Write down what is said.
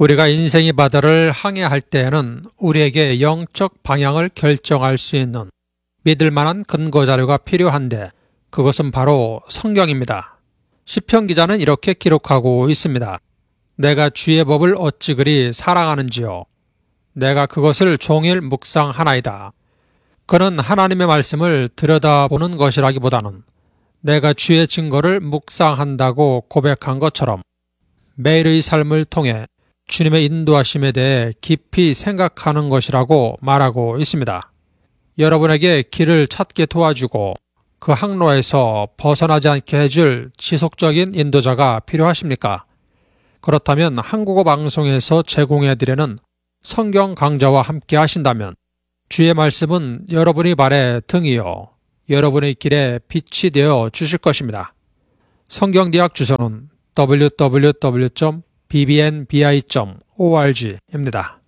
우리가 인생의 바다를 항해할 때에는 우리에게 영적 방향을 결정할 수 있는 믿을 만한 근거 자료가 필요한데 그것은 바로 성경입니다. 시편 기자는 이렇게 기록하고 있습니다. 내가 주의 법을 어찌 그리 사랑하는지요. 내가 그것을 종일 묵상하나이다. 그는 하나님의 말씀을 들여다보는 것이라기보다는 내가 주의 증거를 묵상한다고 고백한 것처럼 매일의 삶을 통해 주님의 인도하심에 대해 깊이 생각하는 것이라고 말하고 있습니다. 여러분에게 길을 찾게 도와주고 그 항로에서 벗어나지 않게 해줄 지속적인 인도자가 필요하십니까? 그렇다면 한국어 방송에서 제공해드리는 성경 강좌와 함께 하신다면 주의 말씀은 여러분의 발의 등이요 여러분의 길에 빛이 되어 주실 것입니다. 성경대학 주소는 www.bbnbi.org입니다.